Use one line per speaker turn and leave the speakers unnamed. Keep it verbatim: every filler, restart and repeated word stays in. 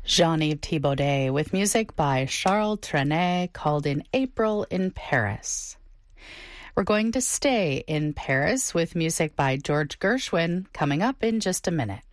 Jean-Yves Thibaudet with music by Charles Trenet called In April in Paris. We're going to stay in Paris with music by George Gershwin coming up in just a minute.